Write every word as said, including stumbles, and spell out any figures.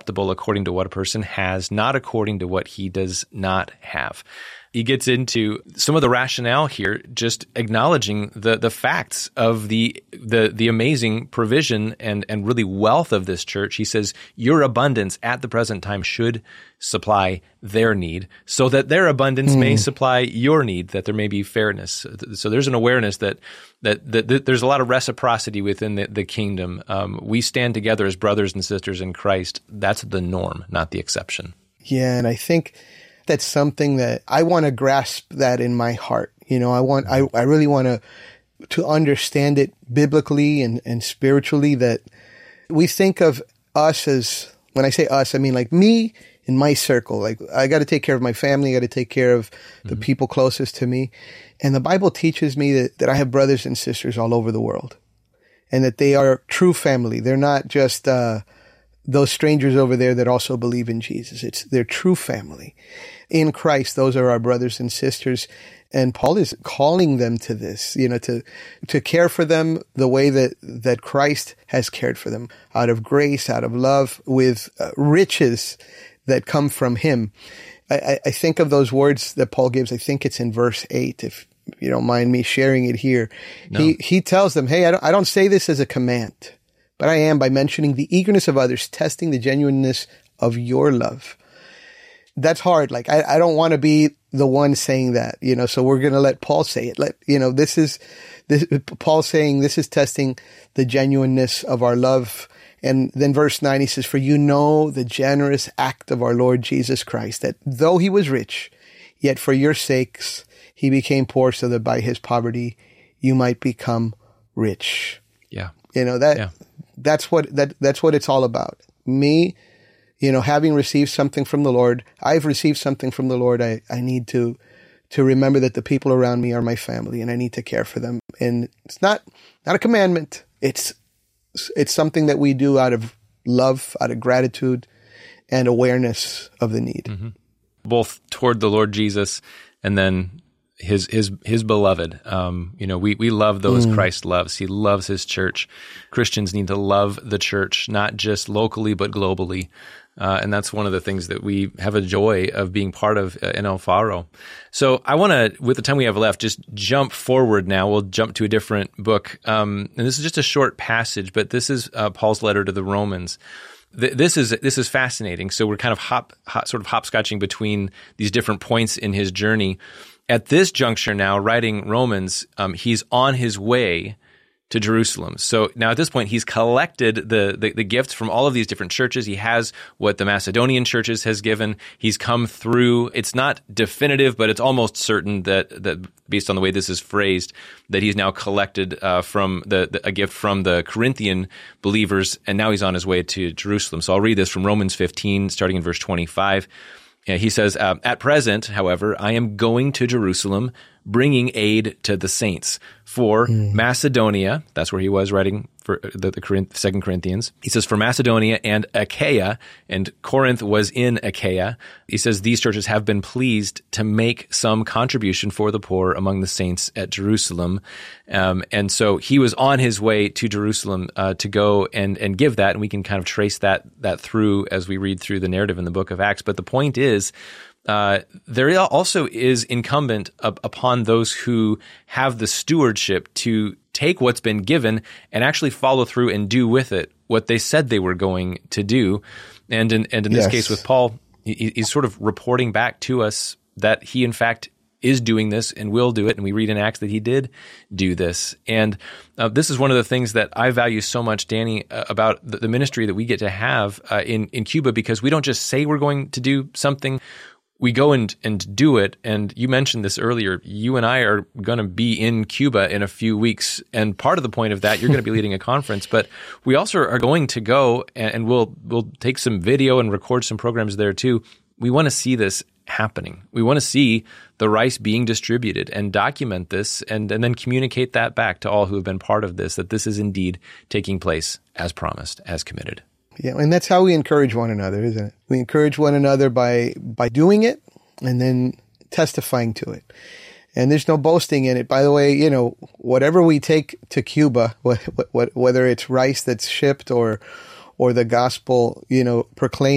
acceptable according to what a person has, not according to what he does not have. He gets into some of the rationale here, just acknowledging the the facts of the the the amazing provision and and really wealth of this church. He says, your abundance at the present time should supply their need, so that their abundance mm. may supply your need, that there may be fairness. So there's an awareness that that, that, that there's a lot of reciprocity within the, the kingdom. Um, we stand together as brothers and sisters in Christ. That's the norm, not the exception. Yeah, and I think that's something that I want to grasp that in my heart. You know, I want, I, I really want to, to understand it biblically and, and spiritually, that we think of us as, when I say us, I mean like me in my circle. Like I got to take care of my family. I got to take care of the mm-hmm. people closest to me. And the Bible teaches me that, that I have brothers and sisters all over the world, and that they are true family. They're not just, uh, those strangers over there that also believe in Jesus. It's their true family. In Christ, those are our brothers and sisters. And Paul is calling them to this, you know, to, to care for them the way that, that Christ has cared for them, out of grace, out of love, with uh, riches that come from him. I, I think of those words that Paul gives. I think it's in verse eight, if you don't mind me sharing it here. No. He, he tells them, hey, I don't, I don't say this as a command, but I am by mentioning the eagerness of others, testing the genuineness of your love. That's hard. Like, I, I don't want to be the one saying that, you know, so we're going to let Paul say it. Let, you know, this is, this, Paul saying this is testing the genuineness of our love. And then verse nine, he says, for you know the generous act of our Lord Jesus Christ, that though he was rich, yet for your sakes he became poor, so that by his poverty you might become rich. Yeah. You know, that, yeah. that's what, that, that's what it's all about. Me, you know, having received something from the Lord, I've received something from the Lord. I, I need to, to remember that the people around me are my family, and I need to care for them. And it's not, not a commandment. It's, it's something that we do out of love, out of gratitude, and awareness of the need. Mm-hmm. Both toward the Lord Jesus and then his his his beloved. Um, you know, we we love those mm. Christ loves. He loves his church. Christians need to love the church, not just locally but globally. Uh, and that's one of the things that we have a joy of being part of uh, in El Faro. So I want to, with the time we have left, just jump forward now. We'll jump to a different book. Um, and this is just a short passage, but this is uh, Paul's letter to the Romans. Th- this is this is fascinating. So we're kind of hop, hop sort of hopscotching between these different points in his journey. At this juncture now, writing Romans, um, he's on his way to Jerusalem. So now at this point, he's collected the, the the gifts from all of these different churches. He has what the Macedonian churches has given. He's come through. It's not definitive, but it's almost certain that that based on the way this is phrased, that he's now collected uh, from the, the a gift from the Corinthian believers, and now he's on his way to Jerusalem. So I'll read this from Romans fifteen, starting in verse twenty-five. Yeah, he says, uh, at present, however, I am going to Jerusalem, bringing aid to the saints. For mm. Macedonia, that's where he was writing for the, the Corinth, Second Corinthians. He says, for Macedonia and Achaia, and Corinth was in Achaia, he says, these churches have been pleased to make some contribution for the poor among the saints at Jerusalem. Um, and so he was on his way to Jerusalem uh, to go and, and give that, and we can kind of trace that that through as we read through the narrative in the book of Acts. But the point is, Uh, there also is incumbent up upon those who have the stewardship to take what's been given and actually follow through and do with it what they said they were going to do. And in, and in this yes. case with Paul, he, he's sort of reporting back to us that he, in fact, is doing this and will do it. And we read in Acts that he did do this. And uh, this is one of the things that I value so much, Danny, uh, about the, the ministry that we get to have uh, in, in Cuba, because we don't just say we're going to do something. We go and, and do it. And you mentioned this earlier. You and I are going to be in Cuba in a few weeks. And part of the point of that, you're going to be leading a conference, but we also are going to go and, and we'll, we'll take some video and record some programs there too. We want to see this happening. We want to see the rice being distributed and document this and, and then communicate that back to all who have been part of this, that this is indeed taking place as promised, as committed. Yeah, and that's how we encourage one another, isn't it? We encourage one another by by doing it and then testifying to it. And there's no boasting in it. By the way, you know, whatever we take to Cuba, what, what, whether it's rice that's shipped or or the gospel, you know, proclaimed,